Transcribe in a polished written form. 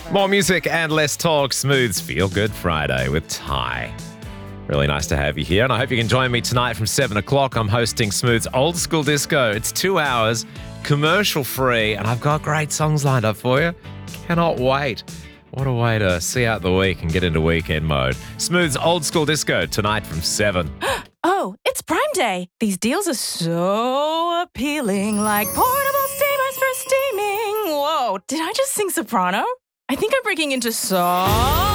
More music and less talk. Smooth's Feel Good Friday with Ty. Really nice to have you here, and I hope you can join me tonight from 7 o'clock. I'm hosting Smooth's Old School Disco. It's 2 hours, commercial-free, and I've got great songs lined up for you. Cannot wait. What a way to see out the week and get into weekend mode. Smooth's Old School Disco tonight from 7. Oh, it's Prime Day. These deals are so appealing, like portable steamers for steaming. Whoa, did I just sing soprano? I think I'm breaking into song.